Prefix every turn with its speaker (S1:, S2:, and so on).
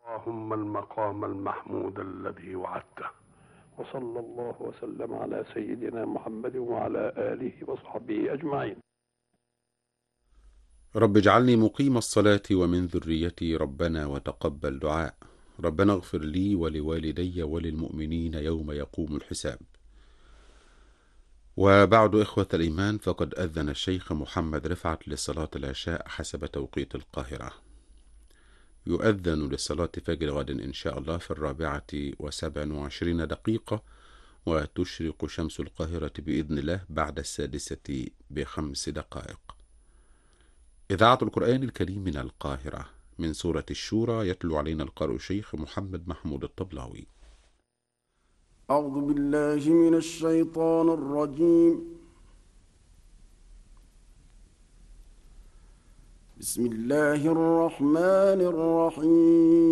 S1: اللهم المقام المحمود الذي وعدته. وصلى الله وسلم على سيدنا محمد وعلى آله وصحبه أجمعين.
S2: رب اجعلني مقيم الصلاة ومن ذريتي ربنا وتقبل دعاء. ربنا اغفر لي ولوالدي وللمؤمنين يوم يقوم الحساب. وبعد إخوة الإيمان، فقد أذن الشيخ محمد رفعت لصلاة العشاء حسب توقيت القاهرة. يؤذن لصلاة فجر غد إن شاء الله في 4:27 وتشرق شمس القاهرة بإذن الله بعد 6:05. إذاعة القرآن الكريم من القاهرة، من سورة الشورى، يتلو علينا القارئ الشيخ محمد محمود الطبلاوي.
S3: أعوذ بالله من الشيطان الرجيم. بسم الله الرحمن الرحيم.